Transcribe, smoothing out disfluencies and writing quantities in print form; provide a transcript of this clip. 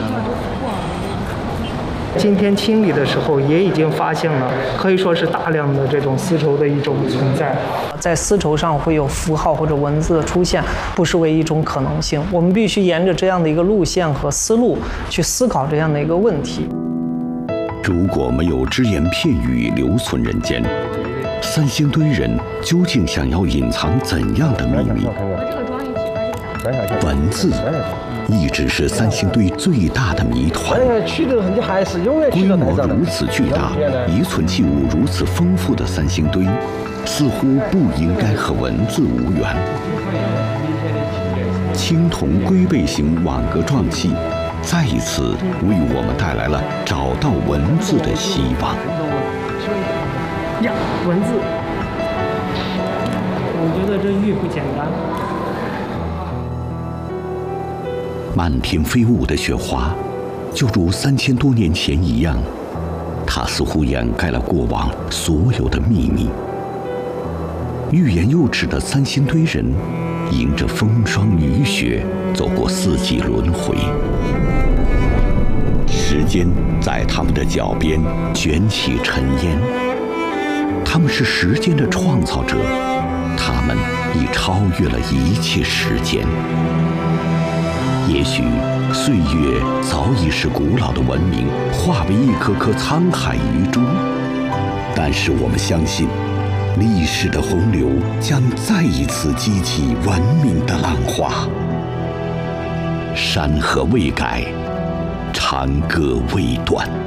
块都破了。 今天清理的时候，也已经发现了，可以说是大量的这种丝绸的一种存在。在丝绸上会有符号或者文字的出现，不失为一种可能性。我们必须沿着这样的一个路线和思路去思考这样的一个问题。 如果没有只言片语留存人间，三星堆人究竟想要隐藏怎样的秘密？文字一直是三星堆最大的谜团。规模如此巨大，遗存器物如此丰富的三星堆，似乎不应该和文字无缘。青铜龟背形网格状器，再一次为我们带来了找到文字的希望。 呀，文字，我觉得这玉不简单。 漫天飞舞的雪花，就如3000多年前一样，它似乎掩盖了过往所有的秘密。欲言又止的三星堆人，迎着风霜雨雪，走过4季轮回。时间在他们的脚边卷起尘烟，他们是时间的创造者，他们已超越了一切时间。也许岁月早已使古老的文明化为一颗颗沧海遗珠，但是我们相信，历史的洪流将再一次激起文明的浪花。山河未改，长歌未断。